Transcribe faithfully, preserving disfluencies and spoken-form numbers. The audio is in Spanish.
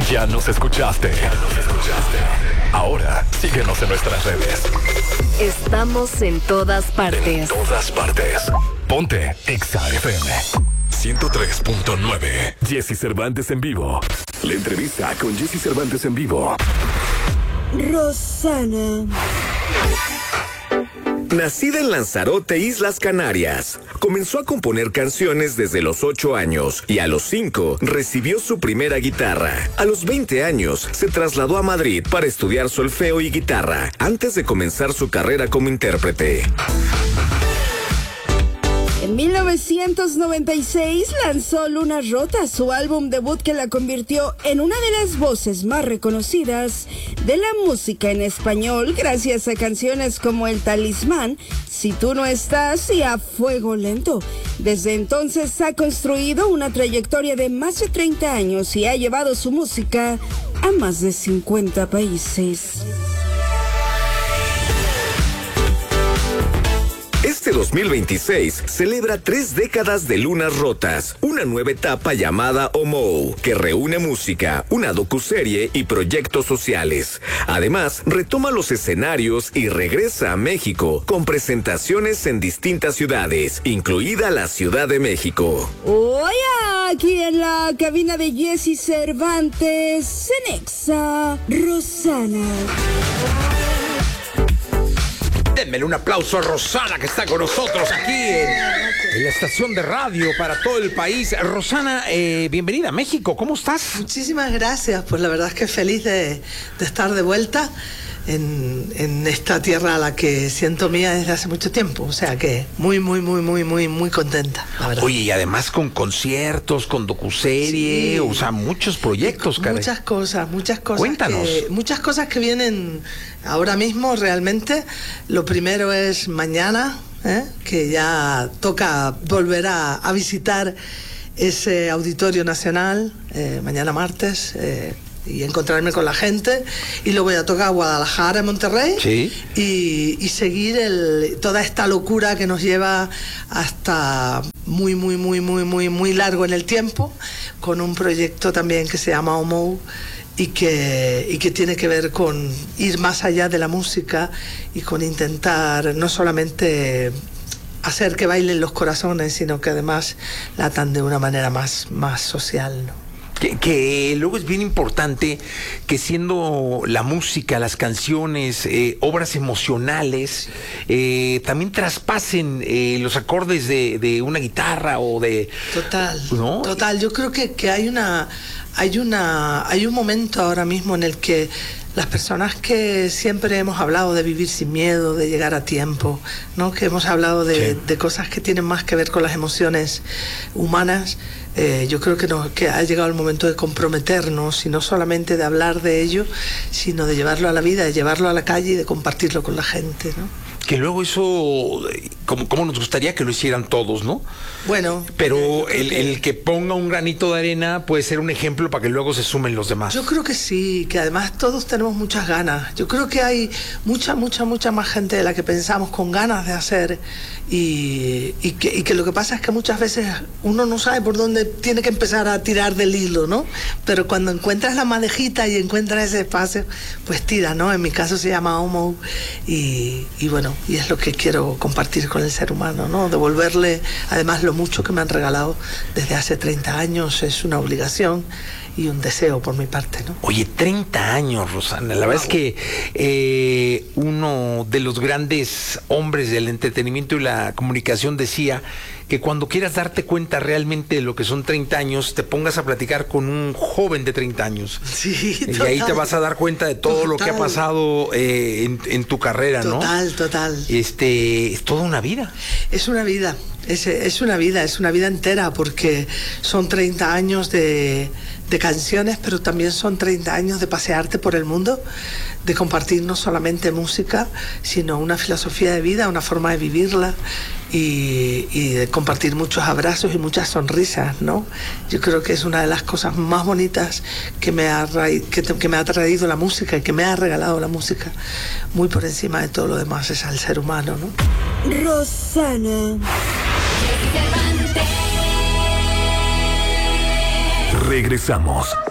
Ya nos escuchaste. Ya nos escuchaste. Ahora, síguenos en nuestras redes. Estamos en todas partes. En todas partes. Ponte Exa F M ciento tres punto nueve. Jessy Cervantes en vivo. La entrevista con Jessy Cervantes en vivo. Rosana. Nacida en Lanzarote, Islas Canarias, comenzó a componer canciones desde los ocho años y a los cinco recibió su primera guitarra. A los veinte años se trasladó a Madrid para estudiar solfeo y guitarra antes de comenzar su carrera como intérprete. En mil novecientos noventa y seis lanzó Luna Rota, su álbum debut que la convirtió en una de las voces más reconocidas de la música en español gracias a canciones como El Talismán, Si tú no estás y A Fuego Lento. Desde entonces ha construido una trayectoria de más de treinta años y ha llevado su música a más de cincuenta países. Este dos mil veintiséis celebra tres décadas de Lunas Rotas, una nueva etapa llamada Omou, que reúne música, una docuserie y proyectos sociales. Además, retoma los escenarios y regresa a México con presentaciones en distintas ciudades, incluida la Ciudad de México. Hoy aquí en la cabina de Jessy Cervantes, en Exa, Rosana. Denmele un aplauso a Rosana, que está con nosotros aquí en, en la estación de radio para todo el país. Rosana, eh, bienvenida a México, ¿cómo estás? Muchísimas gracias, pues la verdad es que feliz de, de estar de vuelta en, en esta tierra a la que siento mía desde hace mucho tiempo. O sea que muy, muy, muy, muy, muy, muy contenta, la verdad. Oye, y además con conciertos, con docuserie, sí. O sea, muchos proyectos, caray. Muchas cosas, muchas cosas. Cuéntanos. Que, muchas cosas que vienen ahora mismo realmente. Lo primero es mañana, ¿eh? que ya toca volver a, a visitar ese Auditorio Nacional, eh, mañana martes, eh, y encontrarme con la gente, y luego voy a tocar a Guadalajara, Monterrey, sí. y, y seguir el, toda esta locura que nos lleva hasta muy, muy, muy, muy, muy, muy largo en el tiempo, con un proyecto también que se llama Omou, y que, y que tiene que ver con ir más allá de la música y con intentar no solamente hacer que bailen los corazones, sino que además la atan de una manera más, más social, ¿no? Que, que luego es bien importante que siendo la música, las canciones, eh, obras emocionales, eh, también traspasen eh, los acordes de, de una guitarra o de... Total, ¿no? total. Yo creo que, que hay una, hay una, hay un momento ahora mismo en el que las personas que siempre hemos hablado de vivir sin miedo, de llegar a tiempo, ¿no? Que hemos hablado de, sí. de cosas que tienen más que ver con las emociones humanas, eh, yo creo que, no, que ha llegado el momento de comprometernos y no solamente de hablar de ello, sino de llevarlo a la vida, de llevarlo a la calle y de compartirlo con la gente, ¿no? Que luego eso, como, como nos gustaría que lo hicieran todos, ¿no? Bueno. Pero el, que... el que ponga un granito de arena puede ser un ejemplo para que luego se sumen los demás. Yo creo que sí, que además todos tenemos muchas ganas. Yo creo que hay mucha, mucha, mucha más gente de la que pensamos con ganas de hacer y, y, que, y que lo que pasa es que muchas veces uno no sabe por dónde tiene que empezar a tirar del hilo, ¿no? Pero cuando encuentras la madejita y encuentras ese espacio, pues tira, ¿no? En mi caso se llama Omou y, y bueno, y es lo que quiero compartir con el ser humano, ¿no? Devolverle, además, lo mucho que me han regalado desde hace treinta años es una obligación y un deseo por mi parte, ¿no? Oye, treinta años, Rosana. La wow. verdad es que eh, uno de los grandes hombres del entretenimiento y la comunicación decía que cuando quieras darte cuenta realmente de lo que son treinta años, te pongas a platicar con un joven de treinta años. Sí, y total. ahí te vas a dar cuenta de todo total. lo que ha pasado eh, en, en tu carrera, ¿no? Total, total. Este, es toda una vida. Es una vida. Es, es una vida, es una vida entera, porque son treinta años de, de canciones, pero también son treinta años de pasearte por el mundo, de compartir no solamente música, sino una filosofía de vida, una forma de vivirla y, y de compartir muchos abrazos y muchas sonrisas, ¿no? Yo creo que es una de las cosas más bonitas que me ha, que, que me ha traído la música y que me ha regalado la música, muy por encima de todo lo demás, es al ser humano, ¿no? Rosana. Regresamos.